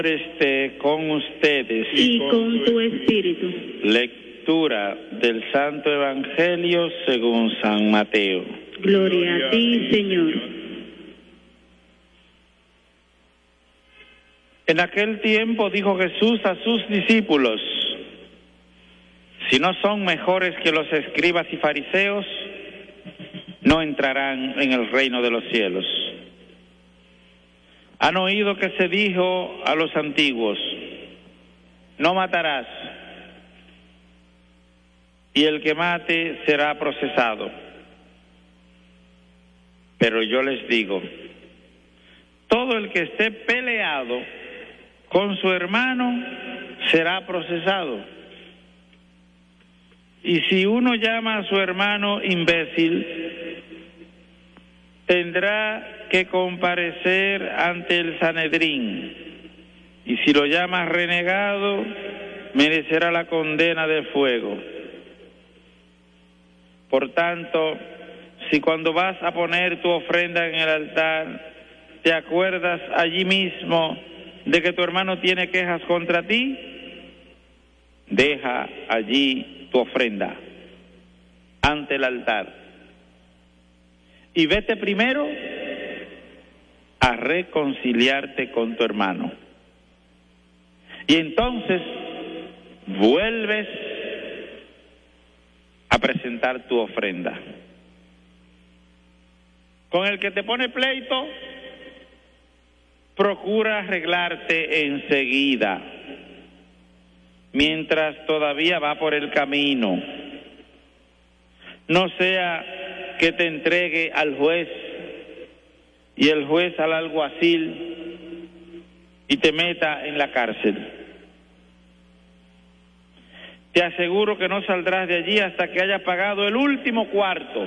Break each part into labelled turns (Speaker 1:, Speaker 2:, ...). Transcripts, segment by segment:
Speaker 1: Esté con ustedes
Speaker 2: y con tu espíritu.
Speaker 1: Lectura del Santo Evangelio según San Mateo.
Speaker 2: Gloria a ti, Señor.
Speaker 1: En aquel tiempo dijo Jesús a sus discípulos: si no son mejores que los escribas y fariseos, no entrarán en el reino de los cielos. Han oído que se dijo a los antiguos: no matarás, y el que mate será procesado. Pero yo les digo, todo el que esté peleado con su hermano será procesado. Y si uno llama a su hermano imbécil, tendrá que comparecer ante el Sanedrín, y si lo llamas renegado, merecerá la condena de fuego. Por tanto, si cuando vas a poner tu ofrenda en el altar, te acuerdas allí mismo de que tu hermano tiene quejas contra ti, deja allí tu ofrenda ante el altar y vete primero a reconciliarte con tu hermano. Y entonces vuelves a presentar tu ofrenda. Con el que te pone pleito, procura arreglarte enseguida, mientras todavía va por el camino. No sea que te entregue al juez y el juez al alguacil y te meta en la cárcel. Te aseguro que no saldrás de allí hasta que hayas pagado el último cuarto.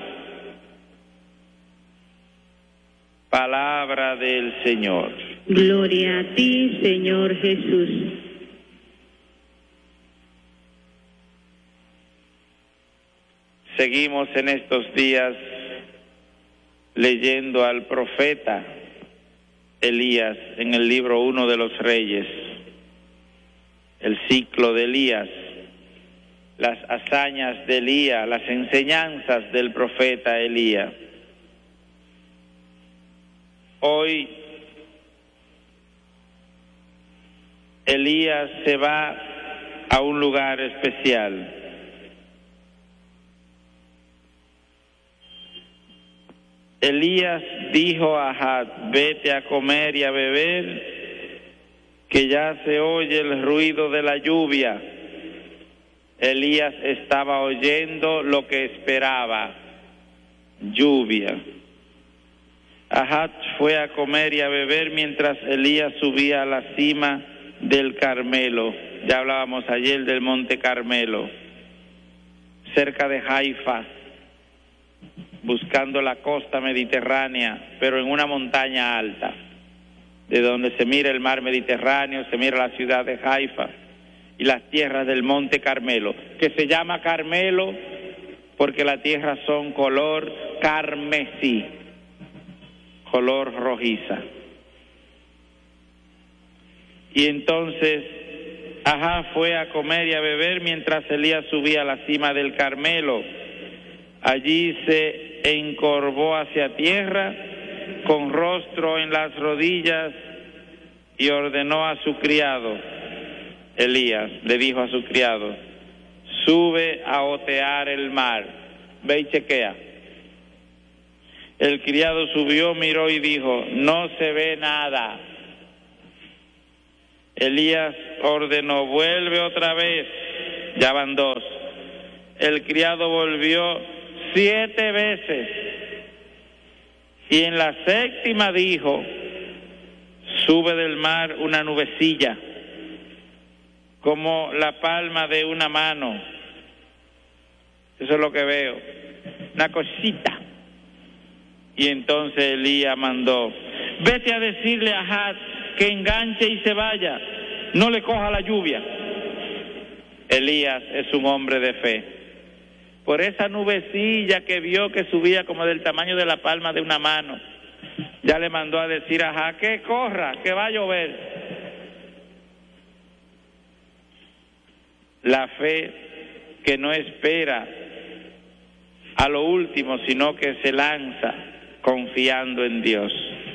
Speaker 1: Palabra del Señor.
Speaker 2: Gloria a ti, Señor Jesús.
Speaker 1: Seguimos en estos días leyendo al profeta Elías en el libro 1 de los Reyes, el ciclo de Elías, las hazañas de Elías, las enseñanzas del profeta Elías. Hoy Elías se va a un lugar especial. Elías dijo a Ahab: vete a comer y a beber, que ya se oye el ruido de la lluvia. Elías estaba oyendo lo que esperaba: lluvia. Ahab fue a comer y a beber mientras Elías subía a la cima del Carmelo. Ya hablábamos ayer del Monte Carmelo, cerca de Haifa, buscando la costa mediterránea, pero en una montaña alta, de donde se mira el mar Mediterráneo, se mira la ciudad de Haifa y las tierras del Monte Carmelo, que se llama Carmelo porque las tierras son color carmesí, color rojiza. Y entonces Ahab fue a comer y a beber mientras Elías subía a la cima del Carmelo. Allí se encorvó hacia tierra, con rostro en las rodillas, y ordenó a su criado. Elías le dijo a su criado: sube a otear el mar, ve y chequea. El criado subió, miró y dijo: no se ve nada. Elías ordenó: vuelve otra vez. Ya van dos. El criado volvió 7 veces, y en la séptima dijo: sube del mar una nubecilla, como la palma de una mano. Eso es lo que veo, una cosita. Y entonces Elías mandó: vete a decirle a Ahab que enganche y se vaya, no le coja la lluvia. Elías es un hombre de fe. Por esa nubecilla que vio que subía como del tamaño de la palma de una mano, ya le mandó a decir a Ahab que corra, que va a llover. la fe que no espera a lo último, sino que se lanza confiando en Dios.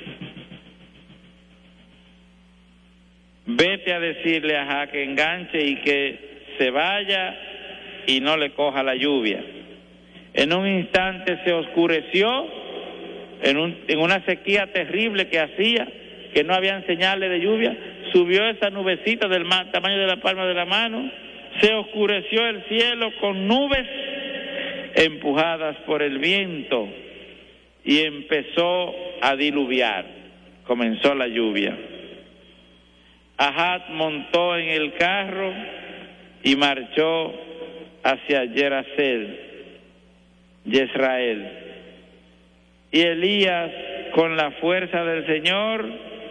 Speaker 1: Vete a decirle a Ahab que enganche y que se vaya y no le coja la lluvia. En un instante se oscureció, en una sequía terrible que hacía, que no habían señales de lluvia, subió esa nubecita del tamaño de la palma de la mano, se oscureció el cielo con nubes empujadas por el viento y empezó a diluviar, comenzó la lluvia. Ahab montó en el carro y marchó hacia Jezreel. Y Elías, con la fuerza del Señor,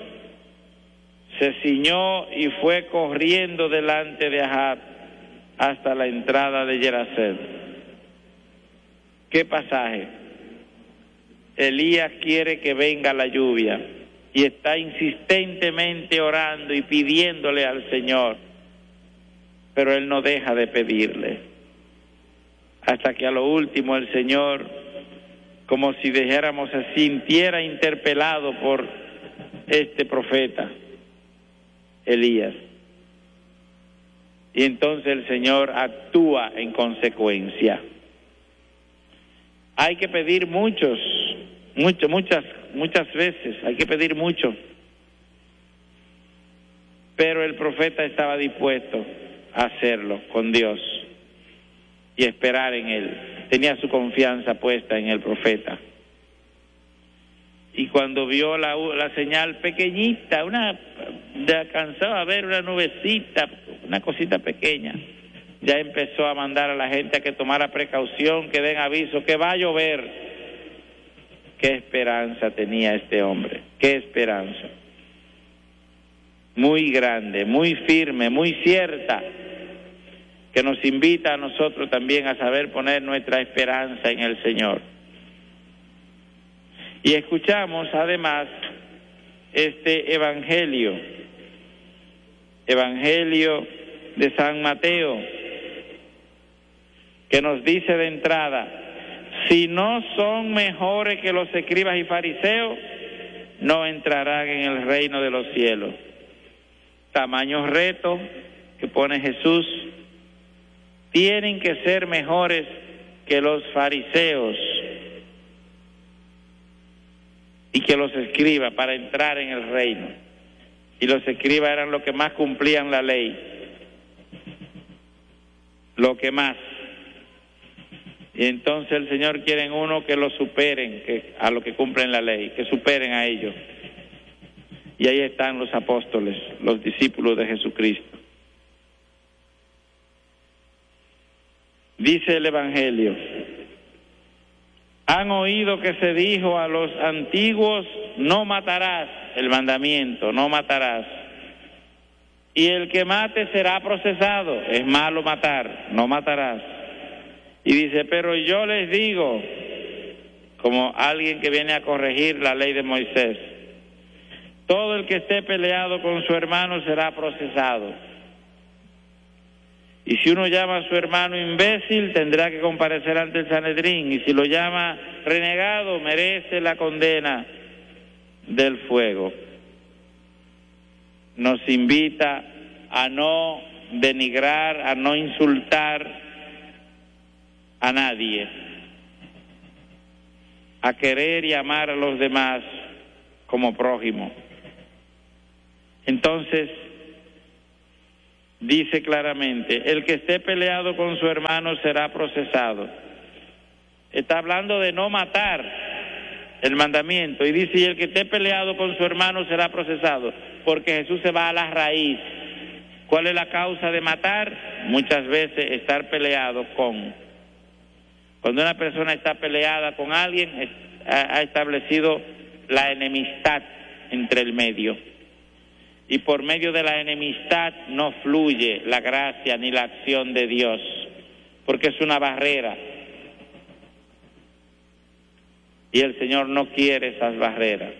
Speaker 1: se ciñó y fue corriendo delante de Ahab hasta la entrada de Jezreel. ¿Qué pasaje? Elías quiere que venga la lluvia y está insistentemente orando y pidiéndole al Señor, pero él no deja de pedirle, hasta que a lo último el Señor, como si dijéramos se sintiera interpelado por este profeta Elías, y entonces el Señor actúa en consecuencia. Hay que pedir muchas veces, hay que pedir mucho, pero el profeta estaba dispuesto a hacerlo con Dios y esperar en Él. Tenía su confianza puesta en el profeta. Y cuando vio la señal pequeñita, alcanzaba a ver una nubecita, una cosita pequeña, ya empezó a mandar a la gente a que tomara precaución, que den aviso, que va a llover. Qué esperanza tenía este hombre, qué esperanza. Muy grande, muy firme, muy cierta, que nos invita a nosotros también a saber poner nuestra esperanza en el Señor. Y escuchamos además este evangelio de San Mateo, que nos dice de entrada: si no son mejores que los escribas y fariseos, no entrarán en el reino de los cielos. Tamaño reto que pone Jesús. Tienen que ser mejores que los fariseos y que los escribas para entrar en el reino. Y los escribas eran los que más cumplían la ley, lo que más. Y entonces el Señor quiere en uno que lo superen, a los que cumplen la ley, que superen a ellos. Y ahí están los apóstoles, los discípulos de Jesucristo. Dice el Evangelio: han oído que se dijo a los antiguos, no matarás, el mandamiento, no matarás. Y el que mate será procesado, es malo matar, no matarás. Y dice, pero yo les digo, como alguien que viene a corregir la ley de Moisés, todo el que esté peleado con su hermano será procesado. Y si uno llama a su hermano imbécil, tendrá que comparecer ante el Sanedrín. Y si lo llama renegado, merece la condena del fuego. Nos invita a no denigrar, a no insultar a nadie, a querer y amar a los demás como prójimo. Entonces, dice claramente, el que esté peleado con su hermano será procesado. Está hablando de no matar, el mandamiento, y dice, y el que esté peleado con su hermano será procesado, porque Jesús se va a la raíz. ¿Cuál es la causa de matar? Muchas veces estar peleado con. Cuando una persona está peleada con alguien, ha establecido la enemistad entre el medio. Y por medio de la enemistad no fluye la gracia ni la acción de Dios, porque es una barrera. Y el Señor no quiere esas barreras.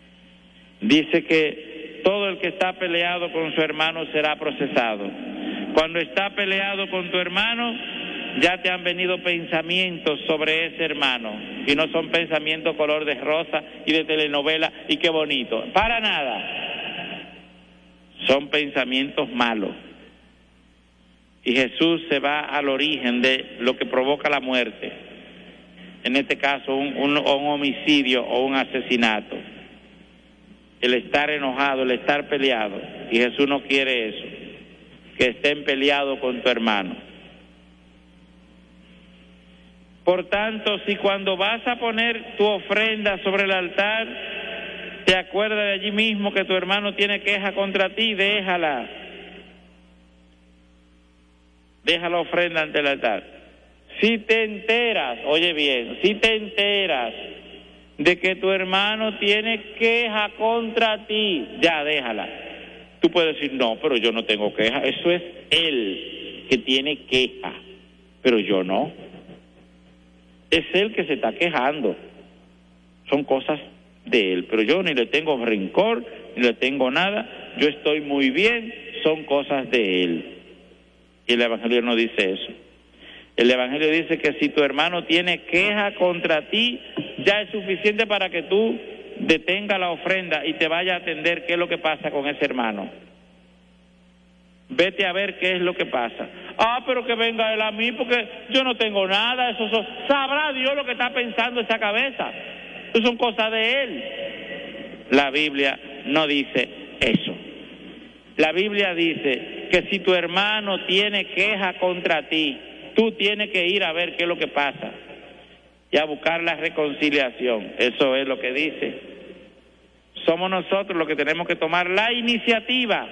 Speaker 1: Dice que todo el que está peleado con su hermano será procesado. Cuando estás peleado con tu hermano, ya te han venido pensamientos sobre ese hermano, y no son pensamientos color de rosa y de telenovela y qué bonito, para nada. Son pensamientos malos. Y Jesús se va al origen de lo que provoca la muerte. En este caso, un homicidio o un asesinato. El estar enojado, el estar peleado. Y Jesús no quiere eso, que estén peleados con tu hermano. Por tanto, si cuando vas a poner tu ofrenda sobre el altar, te acuerdas de allí mismo que tu hermano tiene queja contra ti, déjala. Deja la ofrenda ante el altar. Si te enteras, oye bien, si te enteras de que tu hermano tiene queja contra ti, ya déjala. Tú puedes decir, no, pero yo no tengo queja. Eso es él que tiene queja, pero yo no. Es él que se está quejando. Son cosas de él, pero yo ni le tengo rencor, ni le tengo nada. Yo estoy muy bien, son cosas de él. Y el Evangelio no dice eso. El Evangelio dice que si tu hermano tiene queja contra ti, ya es suficiente para que tú detenga la ofrenda y te vaya a atender qué es lo que pasa con ese hermano. Vete a ver qué es lo que pasa. Pero que venga él a mí porque yo no tengo nada. Sabrá Dios lo que está pensando esa cabeza. Eso son cosas de él. La Biblia no dice eso. La Biblia dice que si tu hermano tiene queja contra ti, tú tienes que ir a ver qué es lo que pasa y a buscar la reconciliación. Eso es lo que dice. Somos nosotros los que tenemos que tomar la iniciativa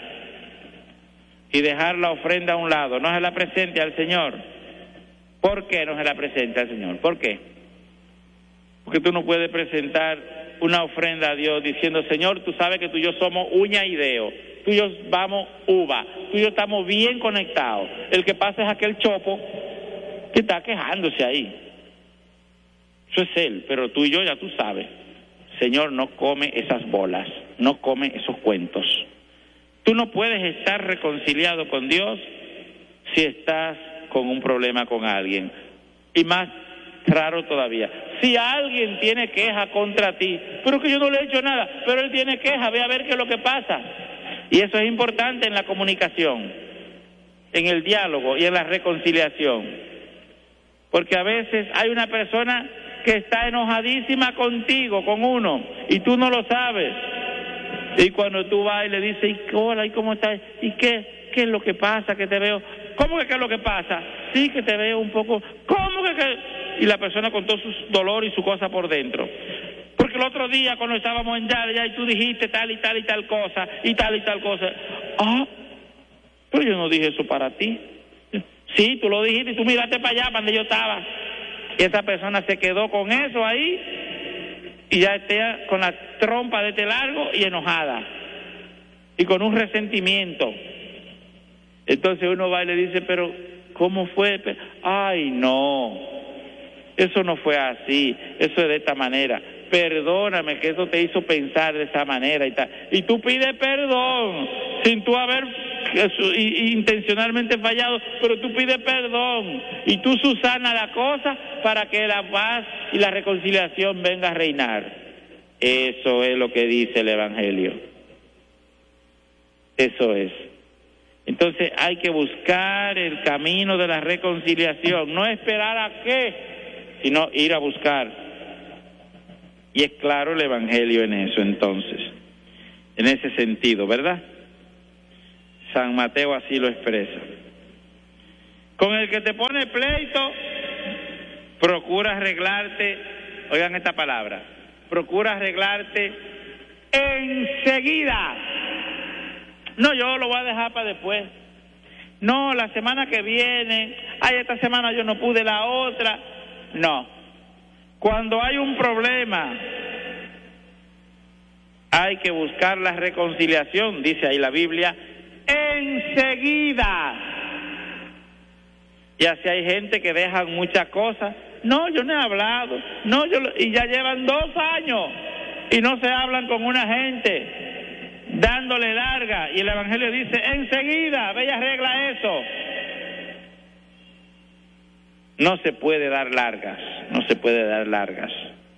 Speaker 1: y dejar la ofrenda a un lado. No se la presente al Señor. ¿Por qué no se la presente al Señor? ¿Por qué? Porque tú no puedes presentar una ofrenda a Dios diciendo, Señor, tú sabes que tú y yo somos uña y dedo, tú y yo vamos uva, tú y yo estamos bien conectados. El que pasa es aquel chopo que está quejándose ahí. Eso es él, pero tú y yo ya tú sabes. Señor, no come esas bolas, no come esos cuentos. Tú no puedes estar reconciliado con Dios si estás con un problema con alguien. Y más raro todavía, si alguien tiene queja contra ti, pero que yo no le he hecho nada, pero él tiene queja, ve a ver qué es lo que pasa. Y eso es importante en la comunicación, en el diálogo y en la reconciliación. Porque a veces hay una persona que está enojadísima contigo, con uno, y tú no lo sabes. Y cuando tú vas y le dices, hola, ¿y cómo estás? ¿Y qué es lo que pasa? Que te veo. ¿Cómo que qué es lo que pasa? Sí, que te veo un poco. ¿Cómo que? Y la persona con todo su dolor y su cosa por dentro. Porque el otro día cuando estábamos en ya y tú dijiste tal y tal y tal cosa, y tal cosa. Pero yo no dije eso para ti. Sí, tú lo dijiste y tú miraste para allá, para donde yo estaba. Y esa persona se quedó con eso ahí y ya está con la trompa de este largo y enojada. Y con un resentimiento. Entonces uno va y le dice, pero ¿cómo fue? Ay, no, eso no fue así, eso es de esta manera. Perdóname que eso te hizo pensar de esa manera y tal. Y tú pides perdón sin tú haber intencionalmente fallado, pero tú pides perdón y tú subsanas la cosa para que la paz y la reconciliación venga a reinar. Eso es lo que dice el Evangelio. Eso es. Entonces hay que buscar el camino de la reconciliación, no esperar a qué, sino ir a buscar. Y es claro el Evangelio en eso, entonces, en ese sentido, ¿verdad? San Mateo así lo expresa. Con el que te pone pleito, procura arreglarte, oigan esta palabra, procura arreglarte enseguida. No, yo lo voy a dejar para después. No, la semana que viene, esta semana yo no pude, la otra. No. Cuando hay un problema, hay que buscar la reconciliación, dice ahí la Biblia, enseguida. Y así hay gente que dejan muchas cosas. No, yo no he hablado. No, y ya llevan 2 años y no se hablan con una gente. dándole larga, y el Evangelio dice, enseguida, ve y arregla eso. No se puede dar largas, no se puede dar largas.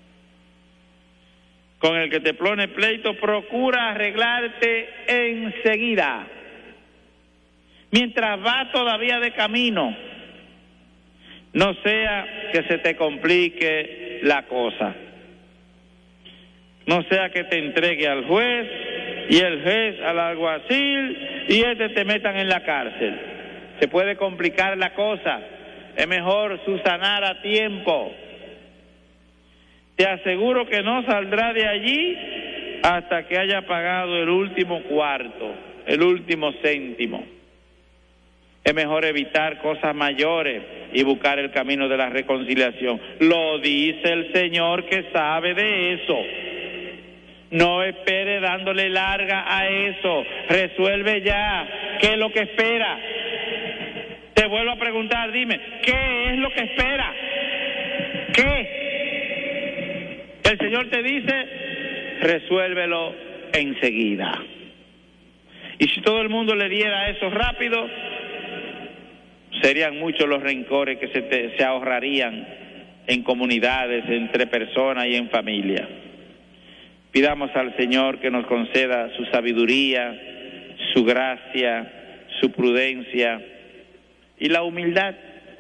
Speaker 1: Con el que te pone pleito, procura arreglarte enseguida, mientras va todavía de camino, no sea que se te complique la cosa, no sea que te entregue al juez y el juez al alguacil y te metan en la cárcel. Se puede complicar la cosa, es mejor subsanar a tiempo. Te aseguro que no saldrá de allí hasta que haya pagado el último cuarto, el último céntimo. Es mejor evitar cosas mayores y buscar el camino de la reconciliación. Lo dice el Señor que sabe de eso. No espere dándole larga a eso. Resuelve ya. ¿Qué es lo que espera? Te vuelvo a preguntar, dime, ¿qué es lo que espera? ¿Qué? El Señor te dice, resuélvelo enseguida. Y si todo el mundo le diera eso rápido, serían muchos los rencores que se ahorrarían en comunidades, entre personas y en familia. Pidamos al Señor que nos conceda su sabiduría, su gracia, su prudencia y la humildad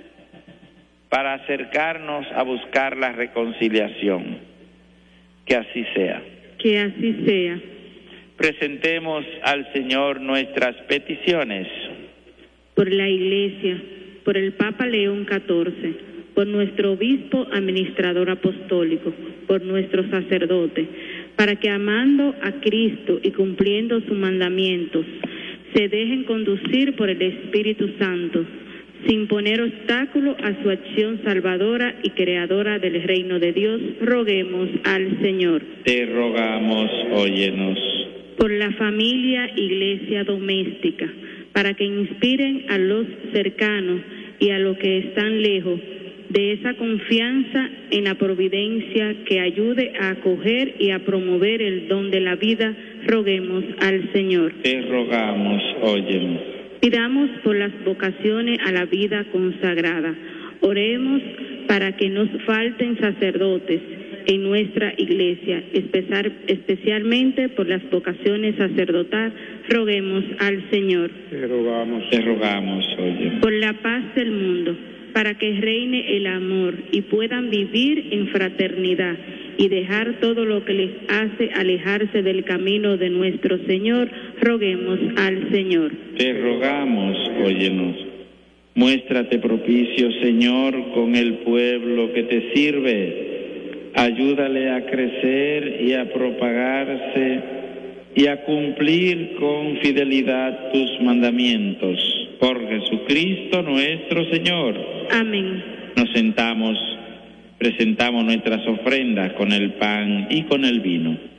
Speaker 1: para acercarnos a buscar la reconciliación. Que así sea.
Speaker 2: Que así sea.
Speaker 1: Presentemos al Señor nuestras peticiones.
Speaker 2: Por la Iglesia, por el Papa León XIV, por nuestro obispo administrador apostólico, por nuestros sacerdotes, para que amando a Cristo y cumpliendo sus mandamientos, se dejen conducir por el Espíritu Santo, sin poner obstáculo a su acción salvadora y creadora del reino de Dios, roguemos al Señor.
Speaker 1: Te rogamos, óyenos.
Speaker 2: Por la familia, iglesia doméstica, para que inspiren a los cercanos y a los que están lejos de esa confianza en la providencia que ayude a acoger y a promover el don de la vida, roguemos al Señor.
Speaker 1: Te rogamos, óyenos.
Speaker 2: Pidamos por las vocaciones a la vida consagrada. Oremos para que nos falten sacerdotes en nuestra iglesia, especialmente por las vocaciones sacerdotales. Roguemos al Señor.
Speaker 1: Te rogamos, óyenos.
Speaker 2: Por la paz del mundo, para que reine el amor y puedan vivir en fraternidad y dejar todo lo que les hace alejarse del camino de nuestro Señor, roguemos al Señor.
Speaker 1: Te rogamos, óyenos. Muéstrate propicio, Señor, con el pueblo que te sirve. Ayúdale a crecer y a propagarse y a cumplir con fidelidad tus mandamientos. Por Jesucristo nuestro Señor.
Speaker 2: Amén.
Speaker 1: Nos sentamos, presentamos nuestras ofrendas con el pan y con el vino.